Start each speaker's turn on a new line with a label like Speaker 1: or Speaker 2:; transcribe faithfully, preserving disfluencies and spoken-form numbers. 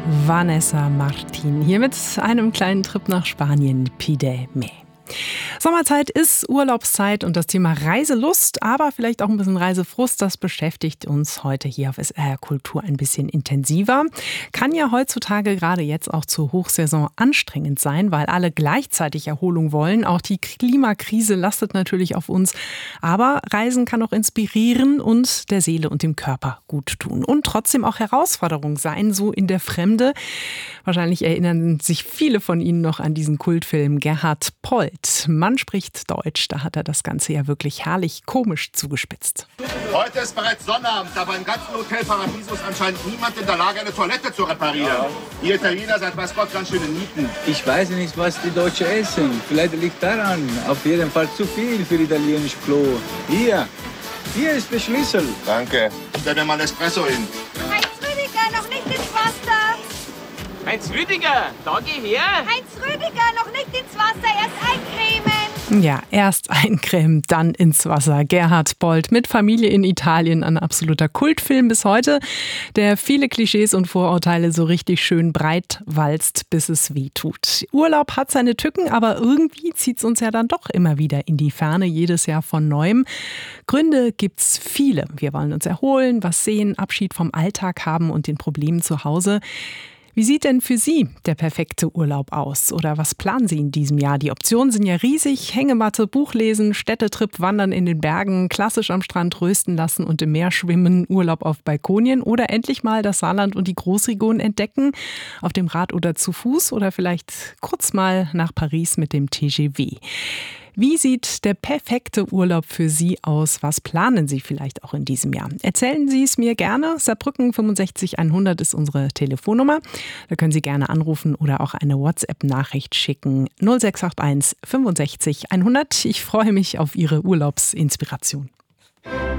Speaker 1: Vanessa Martín hier mit einem kleinen Trip nach Spanien, Pic de Mai. Sommerzeit ist Urlaubszeit und das Thema Reiselust, aber vielleicht auch ein bisschen Reisefrust, das beschäftigt uns heute hier auf S R Kultur ein bisschen intensiver. Kann ja heutzutage gerade jetzt auch zur Hochsaison anstrengend sein, weil alle gleichzeitig Erholung wollen. Auch die Klimakrise lastet natürlich auf uns. Aber Reisen kann auch inspirieren und der Seele und dem Körper gut tun. Und trotzdem auch Herausforderung sein, so in der Fremde. Wahrscheinlich erinnern sich viele von Ihnen noch an diesen Kultfilm Gerhard Polt. Man spricht Deutsch, da hat er das Ganze ja wirklich herrlich komisch zugespitzt.
Speaker 2: Heute ist bereits Sonnabend, aber im ganzen Hotel Paradiso ist anscheinend niemand in der Lage, eine Toilette zu reparieren. Ja. Ihr Italiener seid weiß Gott ganz schöne Nieten.
Speaker 3: Ich weiß nicht, was die Deutschen essen. Vielleicht liegt daran. Auf jeden Fall zu viel für italienisches Klo. Hier, hier ist der Schlüssel.
Speaker 2: Danke. Stell mir mal Espresso hin.
Speaker 4: Heinz Rüdiger, noch nicht ins Wasser.
Speaker 5: Heinz Rüdiger, da geh her.
Speaker 4: Heinz Rüdiger, noch nicht ins Wasser, erst eincremen.
Speaker 1: Ja, erst eincremen, dann ins Wasser. Gerhard Polt mit Familie in Italien, ein absoluter Kultfilm bis heute, der viele Klischees und Vorurteile so richtig schön breit walzt, bis es weh tut. Urlaub hat seine Tücken, aber irgendwie zieht es uns ja dann doch immer wieder in die Ferne, jedes Jahr von Neuem. Gründe gibt's viele. Wir wollen uns erholen, was sehen, Abschied vom Alltag haben und den Problemen zu Hause. Wie sieht denn für Sie der perfekte Urlaub aus? Oder was planen Sie in diesem Jahr? Die Optionen sind ja riesig. Hängematte, Buchlesen, Städtetrip, Wandern in den Bergen, klassisch am Strand rösten lassen und im Meer schwimmen, Urlaub auf Balkonien oder endlich mal das Saarland und die Großregion entdecken, auf dem Rad oder zu Fuß oder vielleicht kurz mal nach Paris mit dem T G V. Wie sieht der perfekte Urlaub für Sie aus? Was planen Sie vielleicht auch in diesem Jahr? Erzählen Sie es mir gerne. Saarbrücken fünfundsechzig hundert ist unsere Telefonnummer. Da können Sie gerne anrufen oder auch eine WhatsApp-Nachricht schicken. null sechs acht eins fünfundsechzig hundert. Ich freue mich auf Ihre Urlaubsinspiration.